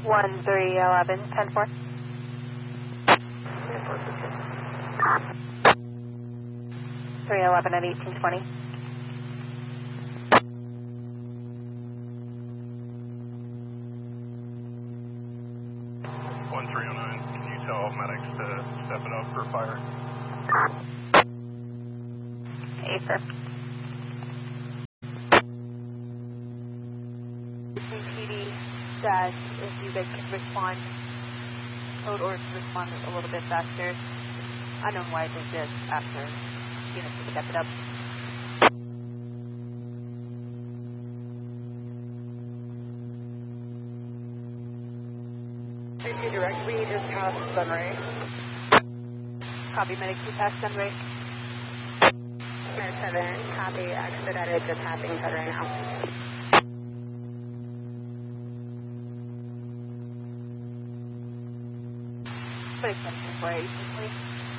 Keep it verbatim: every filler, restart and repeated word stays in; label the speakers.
Speaker 1: one three eleven, ten four. three eleven at eighteen twenty.
Speaker 2: one three oh nine, can you tell medics to step it up for fire?
Speaker 1: Hey, sir. P D says if you guys can respond, code or respond a little bit faster. I don't know why I did this after units to step it up.
Speaker 3: Safety direct, we just passed Sunray.
Speaker 1: Copy, medic, you pass Sunray.
Speaker 3: seven, copy, expedited, just passing Sunray now.
Speaker 1: Medic, ten four, eighteen twenty.